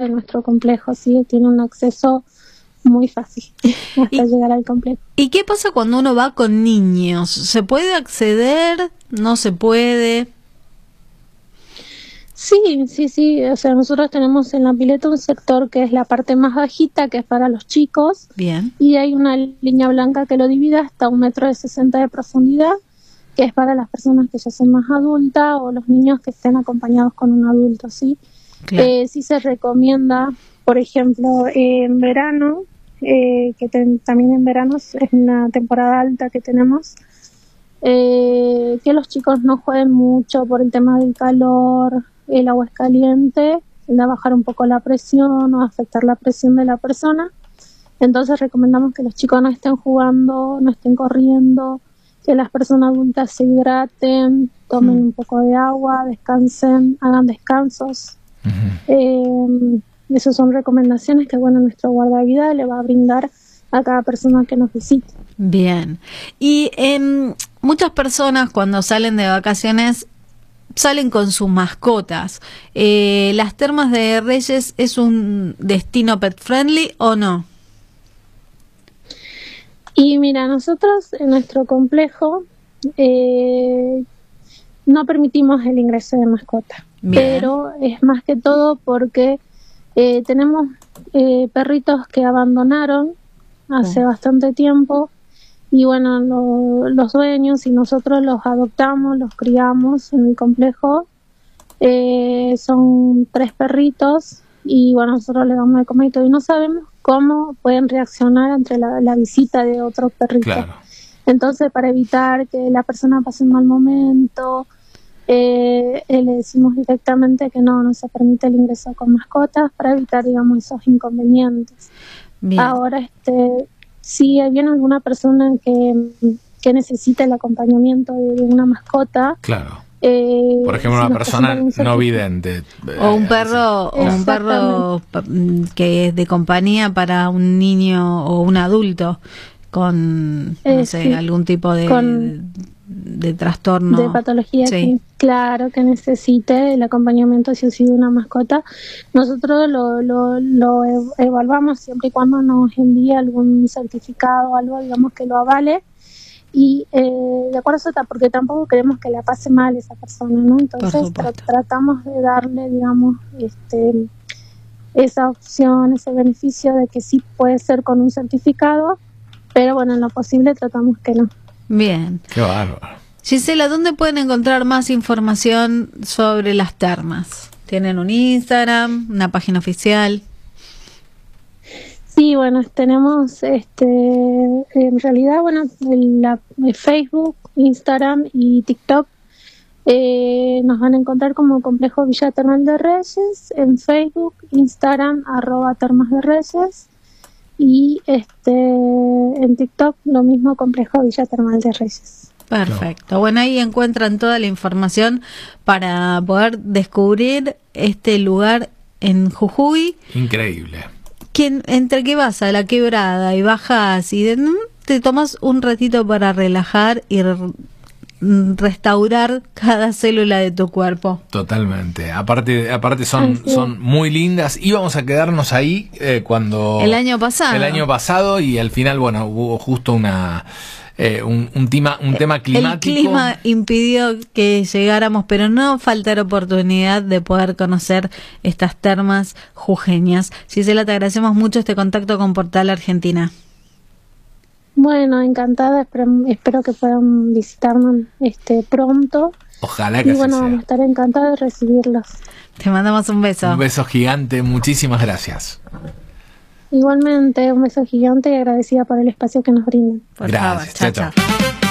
de nuestro complejo, sí, tiene un acceso muy fácil hasta llegar al complejo. ¿Y qué pasa cuando uno va con niños? ¿Se puede acceder? ¿No se puede? Sí, o sea, nosotros tenemos en la pileta un sector que es la parte más bajita, que es para los chicos. Bien. Y hay una línea blanca que lo divide hasta 1,60 m de profundidad, que es para las personas que ya son más adultas o los niños que estén acompañados con un adulto, ¿sí? Claro. Sí se recomienda, por ejemplo, en verano, también en verano es una temporada alta que tenemos, que los chicos no jueguen mucho por el tema del calor. El agua es caliente, va a bajar un poco la presión o afectar la presión de la persona. Entonces recomendamos que los chicos no estén jugando, no estén corriendo, que las personas adultas se hidraten, tomen un poco de agua, descansen, hagan descansos. Esas son recomendaciones que, bueno, nuestro guardavidas le va a brindar a cada persona que nos visite. Bien. Y muchas personas cuando salen de vacaciones salen con sus mascotas. ¿Las Termas de Reyes es un destino pet friendly o no? Y mira, nosotros en nuestro complejo no permitimos el ingreso de mascotas, pero es más que todo porque tenemos perritos que abandonaron hace bastante tiempo. Y bueno, los dueños y nosotros los adoptamos, los criamos en el complejo. Son 3 perritos y bueno, nosotros les damos de comer y todo. Y no sabemos cómo pueden reaccionar ante la visita de otro perrito. Claro. Entonces, para evitar que la persona pase un mal momento, le decimos directamente que no se permite el ingreso con mascotas para evitar, digamos, esos inconvenientes. Bien. Ahora, si viene alguna persona que necesita el acompañamiento de una mascota, claro. Por ejemplo, una persona no vidente o un perro que es de compañía para un niño o un adulto con no sé, algún tipo de trastorno, de patología, sí. Claro, que necesite el acompañamiento si ha sido una mascota. Nosotros lo evaluamos siempre y cuando nos envíe algún certificado o algo, digamos, que lo avale. Y de acuerdo a eso, porque tampoco queremos que la pase mal esa persona, ¿no? Entonces tratamos de darle, digamos, esa opción, ese beneficio de que sí puede ser con un certificado, pero bueno, en lo posible tratamos que no. Bien. Qué bárbaro. Gisela, ¿dónde pueden encontrar más información sobre las termas? ¿Tienen un Instagram, una página oficial? Sí, bueno, tenemos en realidad, bueno, Facebook, Instagram y TikTok. Nos van a encontrar como Complejo Villa Termal de Reyes en Facebook, Instagram, @Termas de Reyes, y en TikTok lo mismo, Complejo Villa Termal de Reyes. Perfecto. Bueno, ahí encuentran toda la información para poder descubrir este lugar en Jujuy. Increíble. Entre que vas a la quebrada y bajas y te tomas un ratito para relajar y restaurar cada célula de tu cuerpo. Totalmente. Aparte son muy lindas. Íbamos a quedarnos ahí cuando el año pasado y al final, bueno, hubo justo un tema climático. El clima impidió que llegáramos, pero no falta la oportunidad de poder conocer estas termas jujeñas. Gisela, te agradecemos mucho este contacto con Portal Argentina. Bueno, encantada, espero que puedan visitarnos pronto. Ojalá que y bueno, así sea. vamos a estar encantados de recibirlos. Te mandamos un beso. Un beso gigante, muchísimas gracias. Igualmente, un beso gigante y agradecida por el espacio que nos brindan. Gracias, chao.